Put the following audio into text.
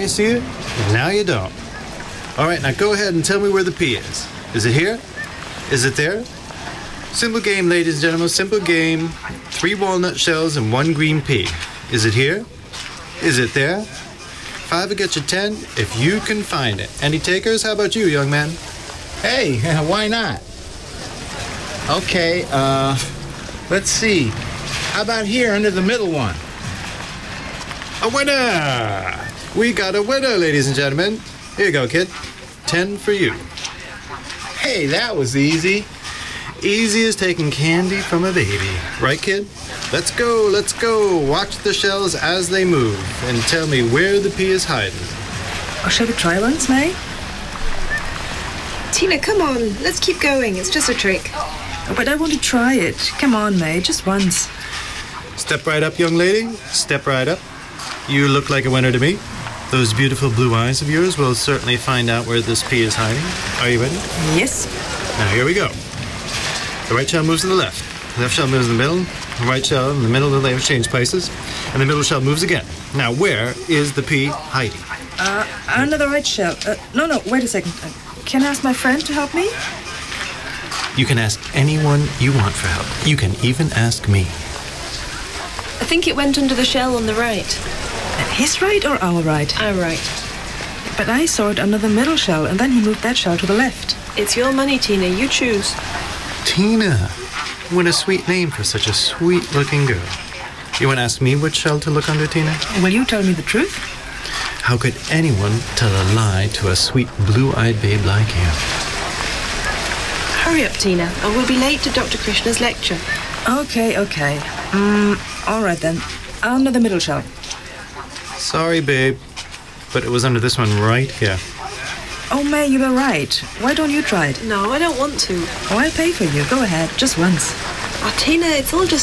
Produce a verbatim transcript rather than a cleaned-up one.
you see it, and now you don't. All right, now go ahead and tell me where the pea is. Is it here? Is it there? Simple game, ladies and gentlemen, simple game. Three walnut shells and one green pea. Is it here? Is it there? Five will get you ten if you can find it. Any takers? How about you, young man? Hey, why not? Okay, uh, let's see. How about here under the middle one? A winner! We got a winner, ladies and gentlemen. Here you go, kid. Ten for you. Hey, that was easy. Easy as taking candy from a baby. Right, kid? Let's go, let's go. Watch the shells as they move and tell me where the pea is hiding. Or shall we try once, May? Tina, come on. Let's keep going. It's just a trick. Oh, but I want to try it. Come on, May, just once. Step right up, young lady. Step right up. You look like a winner to me. Those beautiful blue eyes of yours will certainly find out where this pea is hiding. Are you ready? Yes. Now, here we go. The right shell moves to the left. The left shell moves in the middle. The right shell in the middle, they change places. And the middle shell moves again. Now, where is the pea hiding? Uh, under the right shell. Uh, no, no, wait a second. Uh, can I ask my friend to help me? You can ask anyone you want for help. You can even ask me. I think it went under the shell on the right. Uh, his right or our right? Our right. But I saw it under the middle shell, and then he moved that shell to the left. It's your money, Tina. You choose. Tina. What a sweet name for such a sweet-looking girl. You want to ask me which shell to look under, Tina? Will you tell me the truth? How could anyone tell a lie to a sweet blue-eyed babe like you? Hurry up, Tina, or we'll be late to Doctor Krishna's lecture. Okay, okay. Um, all right then. Under the middle shell. Sorry, babe, but it was under this one right here. Oh, May, you were right. Why don't you try it? No, I don't want to. Oh, I'll pay for you. Go ahead, just once. Oh, Tina, it's all just